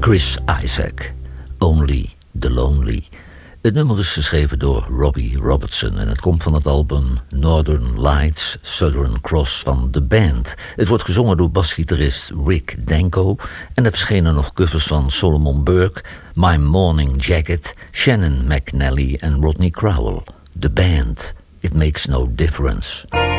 Chris Isaak, Only the Lonely. Het nummer is geschreven door Robbie Robertson en het komt van het album Northern Lights, Southern Cross van The Band. Het wordt gezongen door basgitarist Rick Danko en er verschenen nog covers van Solomon Burke, My Morning Jacket, Shannon McNally en Rodney Crowell. The Band, It Makes No Difference.